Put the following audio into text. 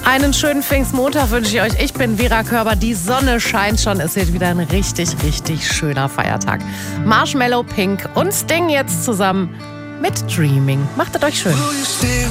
Einen schönen Pfingstmontag wünsche ich euch. Ich bin Vera Körber. Die Sonne scheint schon. Es wird wieder ein richtig, richtig schöner Feiertag. Marshmallow, Pink und Sting jetzt zusammen mit Dreaming. Macht es euch schön.